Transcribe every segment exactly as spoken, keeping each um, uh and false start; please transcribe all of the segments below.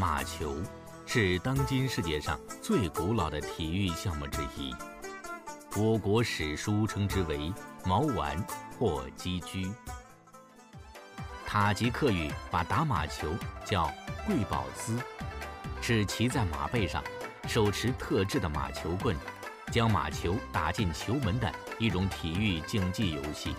马球是当今世界上最古老的体育项目之一，我国史书称之为毛丸或击车。塔吉克语把打马球叫贵宝兹，是骑在马背上，手持特制的马球棍，将马球打进球门的一种体育竞技游戏。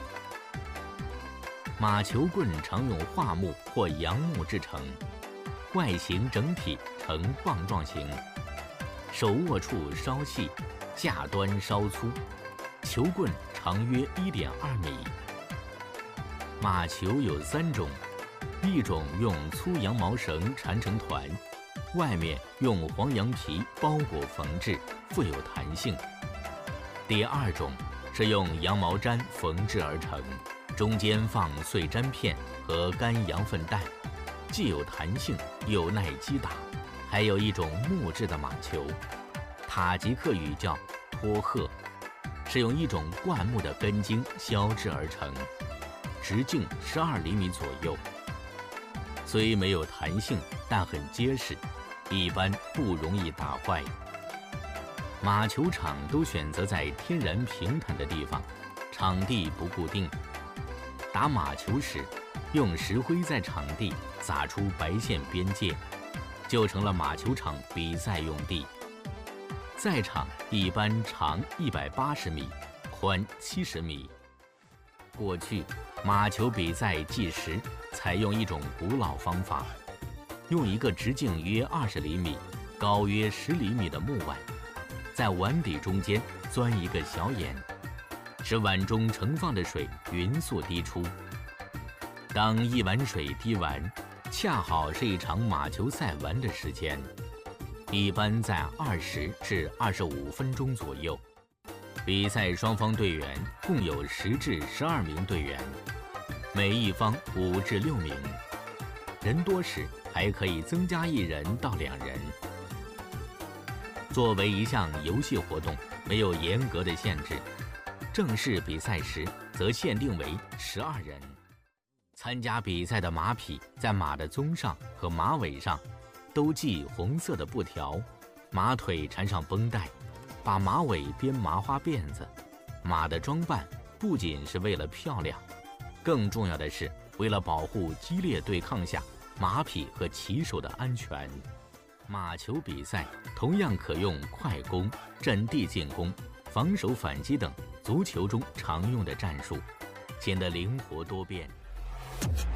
马球棍常用桦木或杨木制成，外形整体呈棒状形，手握处稍细，架端稍粗，球棍长约 一点二米。马球有三种，一种用粗羊毛绳缠成团，外面用黄羊皮包裹缝制，富有弹性。第二种是用羊毛毡缝制而成，中间放碎毡片和干羊粪蛋，既有弹性又耐击打。还有一种木质的马球，塔吉克语叫托赫，是用一种灌木的根茎削制而成，直径十二厘米左右。虽没有弹性，但很结实，一般不容易打坏。马球场都选择在天然平坦的地方，场地不固定。打马球时，用石灰在场地撒出白线边界，就成了马球场比赛用地。赛场一般长一百八十米，宽七十米。过去马球比赛计时采用一种古老方法，用一个直径约二十厘米、高约十厘米的木碗，在碗底中间钻一个小眼，使碗中盛放的水匀速滴出。当一碗水滴完，恰好是一场马球赛完的时间，一般在二十至二十五分钟左右。比赛双方队员共有十至十二名队员，每一方五至六名，人多时还可以增加一人到两人。作为一项游戏活动，没有严格的限制，正式比赛时则限定为十二人。参加比赛的马匹在马的鬃上和马尾上都系红色的布条，马腿缠上绷带，把马尾编麻花辫子。马的装扮不仅是为了漂亮，更重要的是为了保护激烈对抗下马匹和骑手的安全。马球比赛同样可用快攻、阵地进攻、防守反击等足球中常用的战术，显得灵活多变。